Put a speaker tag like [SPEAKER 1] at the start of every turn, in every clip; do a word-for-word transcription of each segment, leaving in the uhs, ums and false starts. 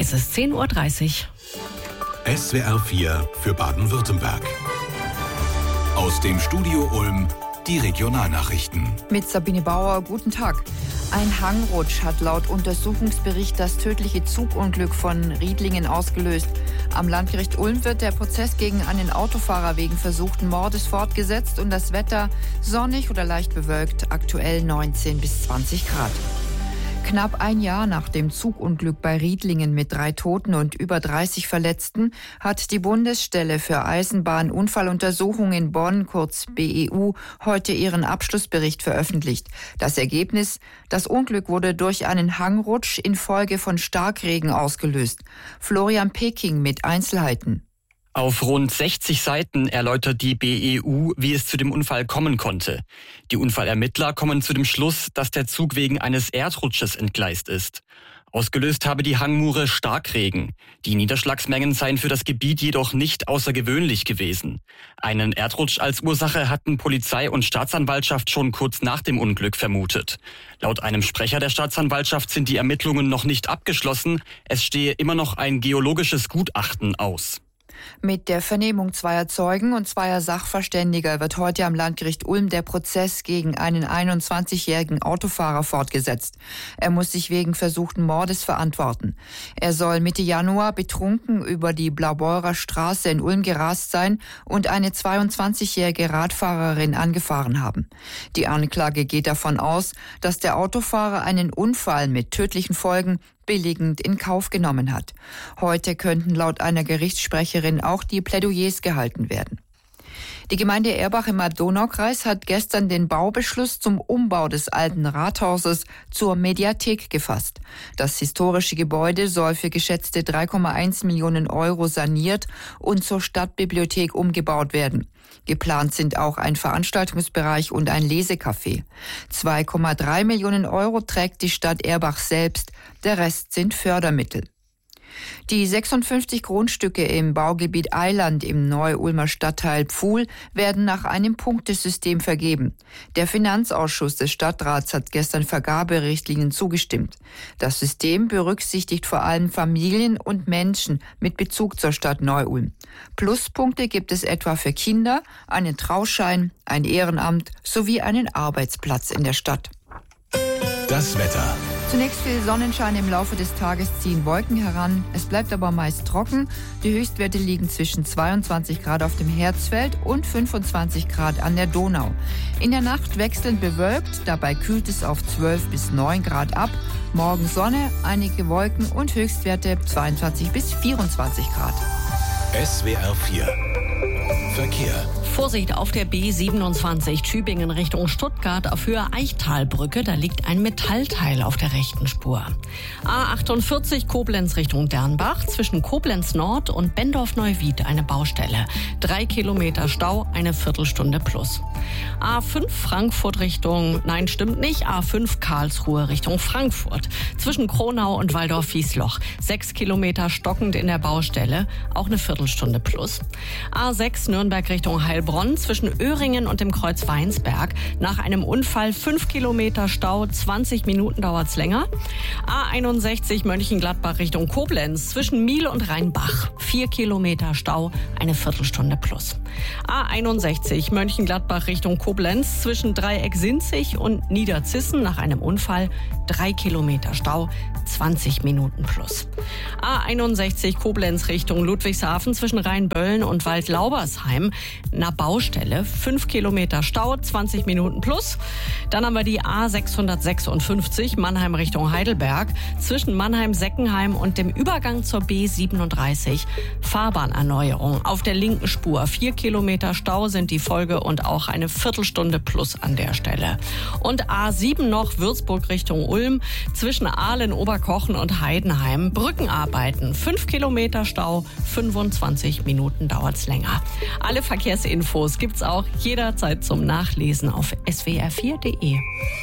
[SPEAKER 1] Es ist zehn Uhr dreißig.
[SPEAKER 2] S W R vier für Baden-Württemberg. Aus dem Studio Ulm die Regionalnachrichten.
[SPEAKER 3] Mit Sabine Bauer, guten Tag. Ein Hangrutsch hat laut Untersuchungsbericht das tödliche Zugunglück von Riedlingen ausgelöst. Am Landgericht Ulm wird der Prozess gegen einen Autofahrer wegen versuchten Mordes fortgesetzt und das Wetter sonnig oder leicht bewölkt, aktuell neunzehn bis zwanzig Grad. Knapp ein Jahr nach dem Zugunglück bei Riedlingen mit drei Toten und über dreißig Verletzten hat die Bundesstelle für Eisenbahnunfalluntersuchung in Bonn, kurz B E U, heute ihren Abschlussbericht veröffentlicht. Das Ergebnis: Das Unglück wurde durch einen Hangrutsch infolge von Starkregen ausgelöst. Florian Peking mit Einzelheiten.
[SPEAKER 4] Auf rund sechzig Seiten erläutert die B E U, wie es zu dem Unfall kommen konnte. Die Unfallermittler kommen zu dem Schluss, dass der Zug wegen eines Erdrutsches entgleist ist. Ausgelöst habe die Hangmure Starkregen. Die Niederschlagsmengen seien für das Gebiet jedoch nicht außergewöhnlich gewesen. Einen Erdrutsch als Ursache hatten Polizei und Staatsanwaltschaft schon kurz nach dem Unglück vermutet. Laut einem Sprecher der Staatsanwaltschaft sind die Ermittlungen noch nicht abgeschlossen. Es stehe immer noch ein geologisches Gutachten aus.
[SPEAKER 3] Mit der Vernehmung zweier Zeugen und zweier Sachverständiger wird heute am Landgericht Ulm der Prozess gegen einen einundzwanzigjährigen Autofahrer fortgesetzt. Er muss sich wegen versuchten Mordes verantworten. Er soll Mitte Januar betrunken über die Blaubeurer Straße in Ulm gerast sein und eine zweiundzwanzigjährige Radfahrerin angefahren haben. Die Anklage geht davon aus, dass der Autofahrer einen Unfall mit tödlichen Folgen billigend in Kauf genommen hat. Heute könnten laut einer Gerichtssprecherin auch die Plädoyers gehalten werden. Die Gemeinde Erbach im Donaukreis hat gestern den Baubeschluss zum Umbau des alten Rathauses zur Mediathek gefasst. Das historische Gebäude soll für geschätzte drei Komma eins Millionen Euro saniert und zur Stadtbibliothek umgebaut werden. Geplant sind auch ein Veranstaltungsbereich und ein Lesecafé. zwei Komma drei Millionen Euro trägt die Stadt Erbach selbst, der Rest sind Fördermittel. Die sechsundfünfzig Grundstücke im Baugebiet Eiland im Neu-Ulmer Stadtteil Pfuhl werden nach einem Punktesystem vergeben. Der Finanzausschuss des Stadtrats hat gestern Vergaberichtlinien zugestimmt. Das System berücksichtigt vor allem Familien und Menschen mit Bezug zur Stadt Neu-Ulm. Pluspunkte gibt es etwa für Kinder, einen Trauschein, ein Ehrenamt sowie einen Arbeitsplatz in der Stadt.
[SPEAKER 2] Das Wetter.
[SPEAKER 3] Zunächst viel Sonnenschein, im Laufe des Tages ziehen Wolken heran. Es bleibt aber meist trocken. Die Höchstwerte liegen zwischen zweiundzwanzig Grad auf dem Herzfeld und fünfundzwanzig Grad an der Donau. In der Nacht wechselnd bewölkt, dabei kühlt es auf zwölf bis neun Grad ab. Morgen Sonne, einige Wolken und Höchstwerte zweiundzwanzig bis vierundzwanzig Grad.
[SPEAKER 2] S W R vier Verkehr.
[SPEAKER 1] Vorsicht auf der B siebenundzwanzig Tübingen Richtung Stuttgart auf Höhe Eichtalbrücke. Da liegt ein Metallteil auf der rechten Spur. A achtundvierzig Koblenz Richtung Dernbach. Zwischen Koblenz Nord und Bendorf-Neuwied eine Baustelle. Drei Kilometer Stau, eine Viertelstunde plus. A fünf Frankfurt Richtung, nein stimmt nicht, A fünf Karlsruhe Richtung Frankfurt. Zwischen Kronau und Waldorf-Wiesloch. Sechs Kilometer stockend in der Baustelle, auch eine Viertelstunde plus. A sechs Nürnberg Richtung Heilbronn. Zwischen Öhringen und dem Kreuz Weinsberg. Nach einem Unfall fünf Kilometer Stau, zwanzig Minuten dauert's länger. A einundsechzig Mönchengladbach Richtung Koblenz. Zwischen Miel und Rheinbach. vier Kilometer Stau, eine Viertelstunde plus. A einundsechzig Mönchengladbach Richtung Koblenz. Zwischen Dreieck-Sinzig und Niederzissen nach einem Unfall. drei Kilometer Stau, zwanzig Minuten plus. A einundsechzig Koblenz Richtung Ludwigshafen. Zwischen Rheinböllen und Waldlaubersheim. Na Baustelle, fünf Kilometer Stau, zwanzig Minuten plus. Dann haben wir die A sechshundertsechsundfünfzig Mannheim Richtung Heidelberg. Zwischen Mannheim-Seckenheim und dem Übergang zur B siebenunddreißig. Fahrbahnerneuerung auf der linken Spur. Vier Kilometer Stau sind die Folge und auch eine Viertelstunde plus an der Stelle. Und A sieben noch Würzburg Richtung Ulm. Zwischen Aalen, Oberkochen und Heidenheim. Brückenarbeiten. Fünf Kilometer Stau, fünfundzwanzig Minuten dauert's länger. Alle Verkehrsinfos gibt's auch jederzeit zum Nachlesen auf S W R vier Punkt de.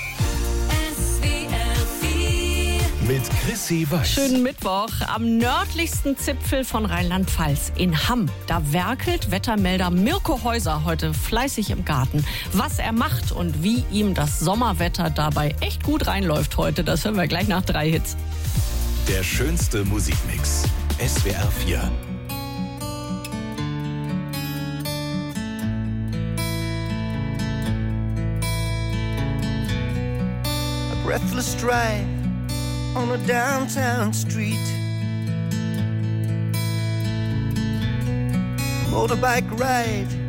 [SPEAKER 2] Mit Chrissy Weiß.
[SPEAKER 1] Schönen Mittwoch. Am nördlichsten Zipfel von Rheinland-Pfalz in Hamm. Da werkelt Wettermelder Mirko Häuser heute fleißig im Garten. Was er macht und wie ihm das Sommerwetter dabei echt gut reinläuft heute, das hören wir gleich nach drei Hits.
[SPEAKER 2] Der schönste Musikmix. S W R vier.
[SPEAKER 5] A breathless drive on a downtown street. A motorbike ride